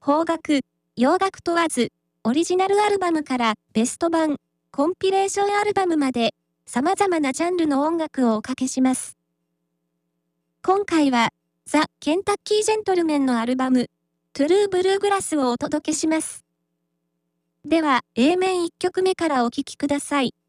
邦楽、洋楽問わず、オリジナルアルバムからベスト版、コンピレーションアルバムまで、様々なジャンルの音楽をおかけします。今回は、ザ・ケンタッキー・ジェントルメンのアルバム、トゥルー・ブルーグラスをお届けします。では、A 面1曲目からお聴きください。